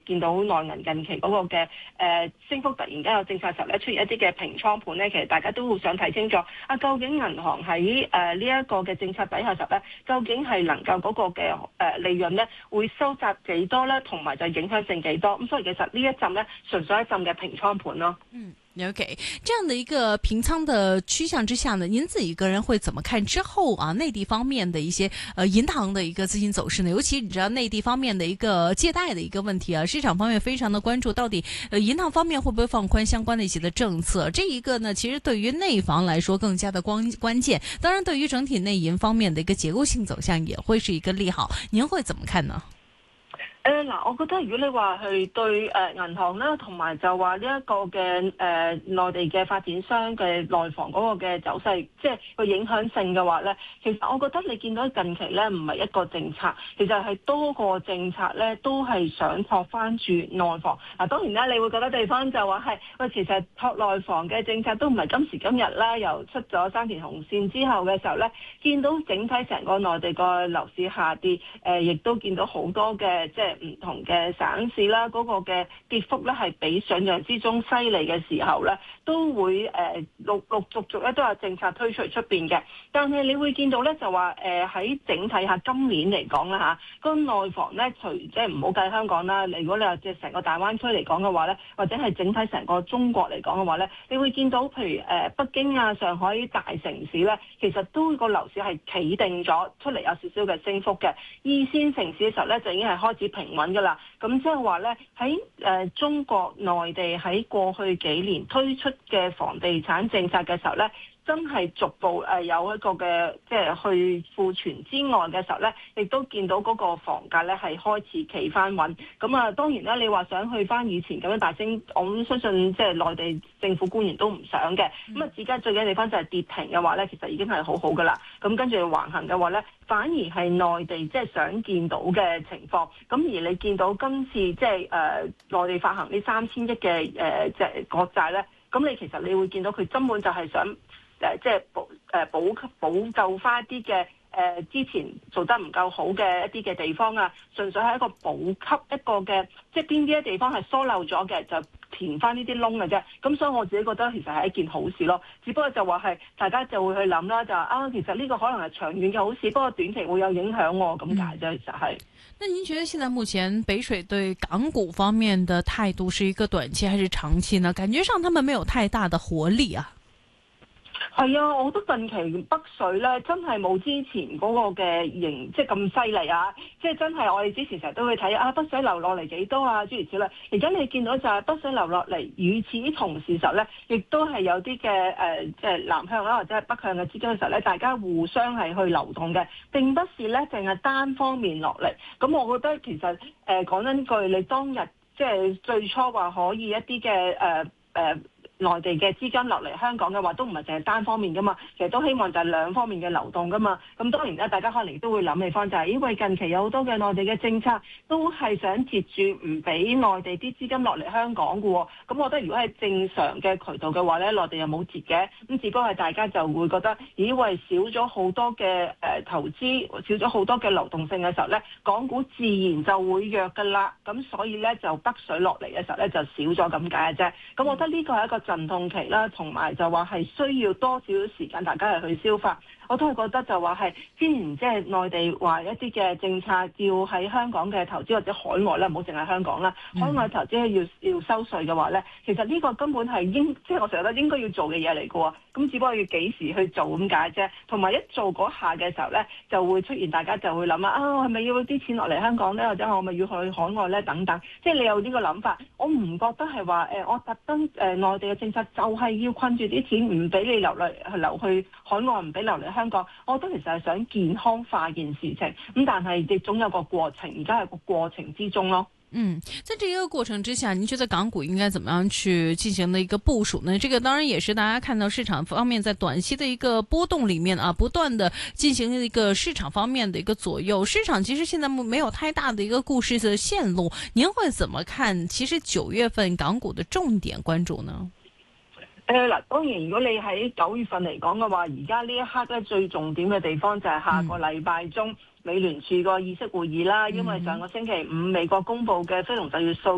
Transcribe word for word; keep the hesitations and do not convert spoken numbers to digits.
見到內銀近期嗰個嘅誒、呃、升幅突然間有政策時候咧出現一啲嘅平倉盤咧，其實大家都會想睇清楚啊，究竟銀行喺誒呢一個嘅政策底下時候咧，究竟係能夠嗰個嘅誒利潤咧會收窄幾多咧，同埋就影響性幾多？咁所以其實呢一陣咧純粹一陣嘅平倉盤咯。 嗯。OK， 這樣的一個平倉的趨向之下呢，您自己個人會怎麼看之後啊內地方面的一些呃銀行的一個資金走勢呢？尤其你知道內地方面的一個借貸的一個問題啊，市場方面非常的關注，到底呃銀行方面會不會放寬相關的一些的政策？這一個呢，其實對於內房來說更加的關關鍵。當然，對於整體內銀方面的一個結構性走向也會是一個利好。您會怎麼看呢？ 誒嗱、呃，我覺得如果你話係對誒、呃、銀行啦，同埋就話呢一個嘅誒、呃、內地嘅發展商嘅內房嗰個嘅走勢，即係個影響性嘅話咧，其實我覺得你見到近期咧唔係一個政策，其實係多個政策咧都係想托翻住內房。嗱、啊，當然啦，你會覺得地方就話係喂，其實托內房嘅政策都唔係今時今日啦，由出咗三條紅線之後嘅時候咧，見到整體成個內地個樓市下跌，誒、呃，亦都見到好多嘅即係唔同嘅省市啦，嗰、那個嘅跌幅咧係比想象之中犀利嘅時候咧，都會誒、呃、陸陸續續咧都有政策推出出邊嘅。但係你會見到咧就話誒喺整體下今年嚟講啦嚇，個內房咧除即係唔好計香港啦，如果你話即係成個大灣區嚟講嘅話咧，或者係整體成個中國嚟講嘅話咧，你會見到譬如誒、呃、北京啊、上海大城市咧，其實都個樓市係企定咗出嚟有少少嘅升幅嘅。二線城市嘅時候咧就已經係開始平穩㗎啦。咁即係話咧喺誒中國內地喺過去幾年推出嘅房地產政策嘅時候咧，真係逐步誒有一個嘅即係去庫存之外嘅時候咧，亦都見到嗰個房價咧係開始企翻穩。咁啊當然啦，你話想去翻以前咁樣大升，我相信即係內地政府官員都唔想嘅。咁啊，而家最緊要地方就係跌停嘅話咧，其實已經係好好噶啦。咁跟住橫行嘅話咧，反而係內地即係想見到嘅情況。咁而你見到今次即係誒內地發行呢三千億嘅誒即係國債咧，咁你其實你會見到佢根本就係想誒即係補誒補補救翻一啲嘅誒之前做得唔夠好嘅一啲嘅地方啊，純粹係一個補給一個嘅，即係邊啲嘅地方係疏漏咗嘅就填翻呢啲窿嘅啫。咁所以我自己覺得其實係一件好事咯。只不過就話係大家就會去諗啦，就話啊其實呢個可能係長遠嘅好事，不過短期會有影響喎，咁解啫。其實係。 那您覺得現在目前北水對港股方面的態度是一個短期還是長期呢？感覺上他們沒有太大的活力啊。 係啊，我覺得近期北水咧真係冇之前嗰個嘅形即係咁犀利啊！即係真係我哋之前成日都會睇啊，北水流落嚟幾多啊，諸如此類。而家你見到就係北水流落嚟，與此同時實咧，亦都係有啲嘅誒，即係南向啦或者係北向嘅資金嘅時候咧，大家互相係去流動嘅，並不是咧淨係單方面落嚟。咁我覺得其實誒講真句，你當日即係最初話可以一啲嘅誒誒。呃呃內地嘅資金落嚟香港嘅話，都唔係淨係單方面噶嘛，其實都希望就係兩方面嘅流動噶嘛。咁當然咧，大家可能亦都會諗起翻就係，因為近期有好多嘅內地嘅政策都係想截住唔俾內地啲資金落嚟香港嘅喎。咁我覺得如果係正常嘅渠道嘅話咧，內地又冇截嘅。咁只不過係大家就會覺得，咦喂，少咗好多嘅誒投資，少咗好多嘅流動性嘅時候咧，港股自然就會弱噶啦。咁所以咧就北水落嚟嘅時候咧就少咗咁解嘅啫。咁我覺得呢個係一個陣痛期啦，同埋就話係需要多少少時間，大家係去消化。我都係覺得就話係，之前即係內地話一啲嘅政策要喺香港嘅投資或者海外啦，唔好淨係香港啦，嗯、海外投資要要收稅嘅話咧，其實呢個根本係應，即係我成日覺得應該要做嘅嘢嚟嘅喎。咁只不過要幾時去做咁解啫。同埋一做嗰下嘅時候咧，就會出現大家就會諗啊，啊係咪要啲錢落嚟香港咧，或者我咪要去海外咧等等。即係你有呢個諗法，我唔覺得係話誒，我特登誒內地嘅政策就係要困住啲錢，唔俾你流嚟流去海外，唔俾流嚟香港。我覺得其實係想健康化件事情，咁但係亦總有個過程，而家係個過程之中咯。 嗯，在這個過程之下，您覺得港股應該怎麼樣去進行的一個部署呢？這個當然也是大家看到市場方面在短期的一個波動裏面啊，不斷的進行一個市場方面的一個左右。市場其實現在沒有太大的一個故事的線路，您會怎麼看？其實九月份港股的重點關注呢？ 誒嗱，當然如果你喺九月份嚟講嘅話，而家呢一刻咧最重點嘅地方就係下個禮拜中美聯儲個議息會議啦，因為上個星期五美國公布嘅非農就業數